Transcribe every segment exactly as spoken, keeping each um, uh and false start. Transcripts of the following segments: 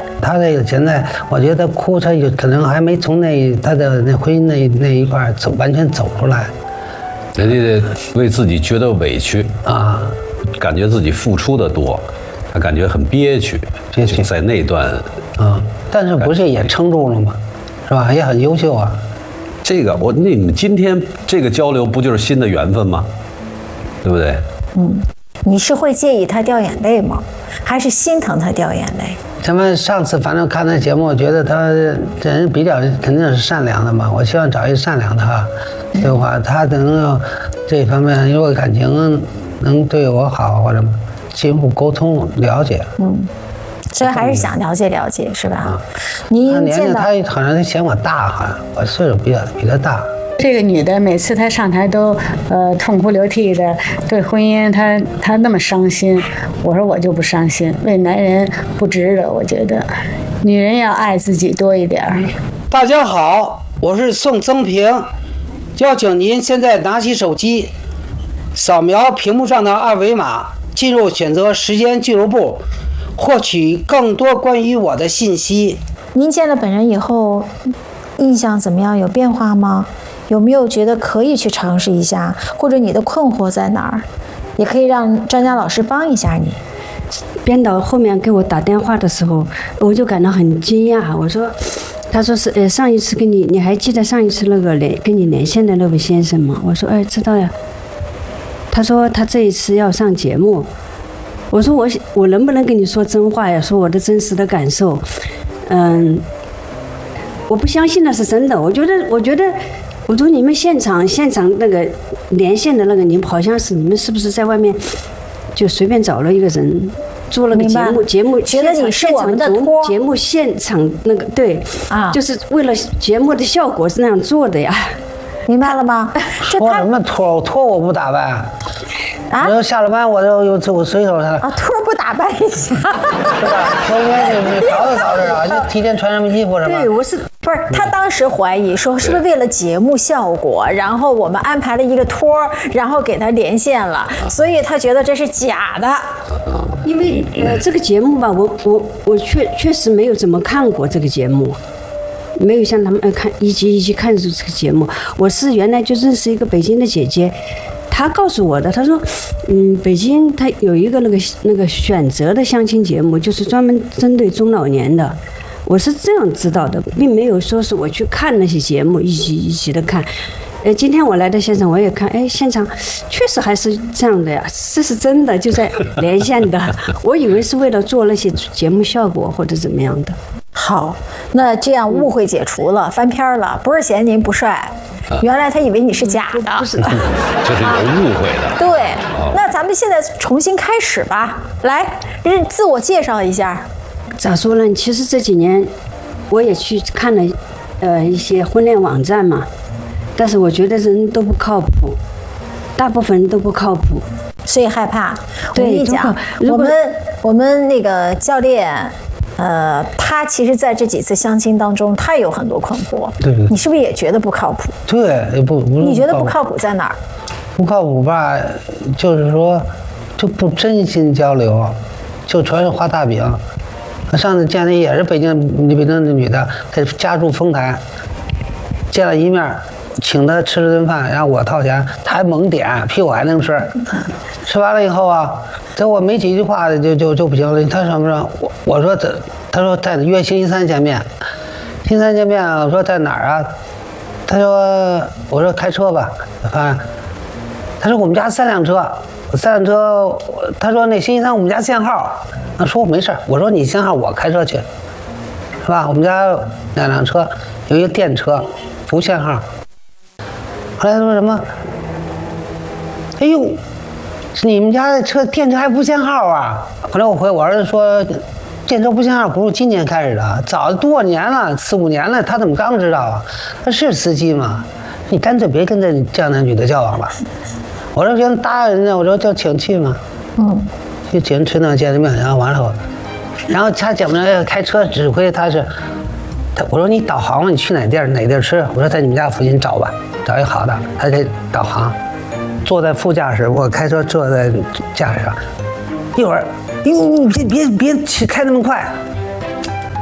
他这个现在，我觉得哭，他有可能还没从那他的那婚姻那那一块走完全走出来。 人家为自己觉得委屈啊，感觉自己付出的多，他感觉很憋屈，憋屈在那段啊，但是不是也撑住了吗？是吧？也很优秀啊。 这个我那你们今天这个交流不就是新的缘分吗？对不对？ 嗯，你是会介意他掉眼泪吗？还是心疼他掉眼泪？ 咱们上次反正看那节目，我觉得他人比较肯定是善良的嘛。我希望找一个善良的哈，对吧？他能这方面如果感情能对我好或者进一步沟通了解， 嗯，所以还是想了解了解，是吧？ 啊， 您年纪见到他好像嫌我大，好像我岁数比较比他大。 这个女的每次她上台都呃痛哭流涕的，对婚姻她她那么伤心。我说我就不伤心，为男人不值得。我觉得，女人要爱自己多一点。 大家好，我是宋增平，邀请您现在拿起手机，扫描屏幕上的二维码，进入选择时间俱乐部，获取更多关于我的信息。 您见了本人以后，印象怎么样？有变化吗？有没有觉得可以去尝试一下，或者你的困惑在哪儿？也可以让张佳老师帮一下你。 编导后面给我打电话的时候，我就感到很惊讶。我说，他说是呃上一次跟你，你还记得上一次那个连跟你连线的那位先生吗？我说哎知道呀。他说他这一次要上节目。我说我我能不能跟你说真话呀？说我的真实的感受。嗯，我不相信那是真的。我觉得我觉得。我说你们现场现场那个连线的那个，你们好像是你们是不是在外面就随便找了一个人做了个节目？节目觉得你是我们的托节目现场那个对啊，就是为了节目的效果是那样做的呀， 明白了吗？ 说什么托？我托我不打扮啊！ 啊， 然后下了班我就又我随手他啊，托不打扮一下，是吧？说应该就捯饬捯饬啊，就提前穿什么衣服什么。 对，我是。 不是，他当时怀疑说是不是为了节目效果，然后我们安排了一个托儿，然后给他连线了，所以他觉得这是假的。 因为呃这个节目吧，我我我确确实没有怎么看过这个节目，没有像他们呃看一集一集看这个节目。我是原来就认识一个北京的姐姐，她告诉我的，她说，嗯，北京她有一个那个那个选择的相亲节目，就是专门针对中老年的。我是这样知道的，并没有说是我去看那些节目，一集一集的看。呃，今天我来到现场，我也看，哎，现场确实还是这样的呀，这是真的，就在连线的。我以为是为了做那些节目效果或者怎么样的。 好，那这样误会解除了，翻篇了，不是嫌您不帅，原来他以为你是假的， 不是， 这是有误会的。 对，那咱们现在重新开始吧，来，自我介绍一下。 咋说呢？其实这几年我也去看了，呃，一些婚恋网站嘛，但是我觉得人都不靠谱，大部分人都不靠谱， 所以害怕。 对， 我跟你讲，我们我们那个教练，呃，他其实在这几次相亲当中，他有很多困惑。 对对。 你是不是也觉得不靠谱？ 对，不不。 你觉得不靠谱在哪儿？ 不靠谱吧，就是说就不真心交流，就全是画大饼。上次见的也是北京北京的女的，在家住丰台，见了一面，请她吃了顿饭，然后我掏钱，她还猛点，比我还能吃。吃完了以后啊，这我没几句话就就就不行了。她什么说？我我说这，她说在约星期三见面，星期三见面，我说在哪儿啊？她说我说开车吧，啊，她说我们家三辆车，三辆车，她说那星期三我们家限号。说没事，我说你限号我开车去，是吧？我们家两辆车，有一个电车，不限号。后来说什么？哎呦，是你们家的车电车还不限号啊？后来我回我儿子说，电车不限号不是今年开始的，早多少年了，四五年了，他怎么刚知道啊？他是司机吗？你干脆别跟这这样的女的交往了。我说先答应人家，我说叫请去嘛。嗯。就请吃那见了面，然后完了后，然后他讲着开车指挥，他是，他我说你导航吧，你去哪地儿哪地儿吃？我说在你们家附近找吧，找一好的，他给导航，坐在副驾驶，我开车坐在驾驶上，一会儿，哟，别别别开那么快，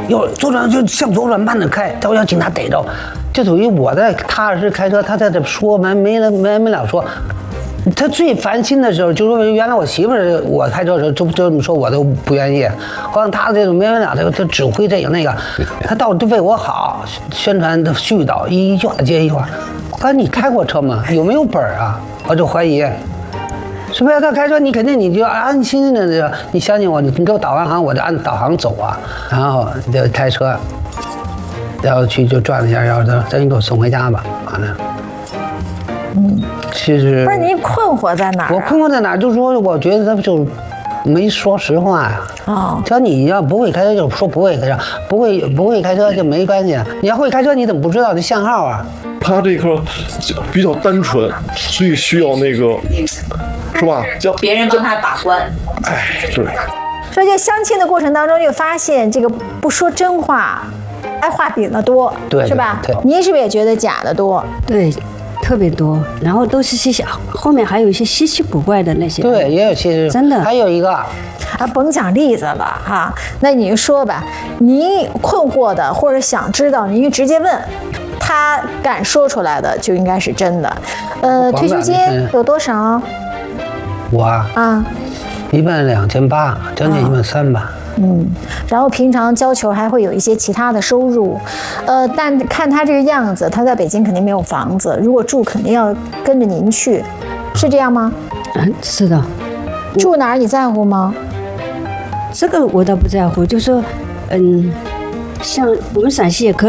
要左转就向左转，慢点开，要让警察逮着。就属于我在踏实开车，他在这说没没了没没了说。他最烦心的时候，就说原来我媳妇儿我开车的时候就就这么说，我都不愿意。好像他这种没完了，他他指挥这个那个，他倒是为我好，宣传的絮叨一句话接一句话。我说你开过车吗？有没有本儿啊？我就怀疑。是不是他开车？你肯定你就安心心的，你相信我，你你给我导完航，我就按导航走啊。然后就开车，然后去就转了一下，然后他咱你给我送回家吧，完了。嗯，其实不是您困惑在哪儿、啊？ 我困惑在哪儿？就是说，我觉得他就没说实话呀。 哦， 只要你要不会开车，就说不会开车；不会不会开车就没关系。你要会开车，你怎么不知道这限号啊？ 他这颗比较单纯，所以需要那个，是吧？叫别人帮他把关。 哎，对。 所以在相亲的过程当中，就发现这个不说真话，爱画饼的多， 对， 是吧？ 对。 您是不是也觉得假的多？ 对。特别多，然后都是稀奇，后面还有一些稀奇古怪的那些。 对，也有稀奇， 真的。 还有一个， 啊，甭讲例子了哈，那您说吧，您困惑的或者想知道，您就直接问，他敢说出来的就应该是真的。呃，退休金有多少？ 我啊， 啊， 一万两千八，将近一万三吧。 嗯，然后平常交球还会有一些其他的收入，呃，但看他这个样子，他在北京肯定没有房子，如果住肯定要跟着您去，是这样吗？ 嗯，是的。 住哪儿你在乎吗？ 这个我倒不在乎，就说，嗯，像我们陕西也可以。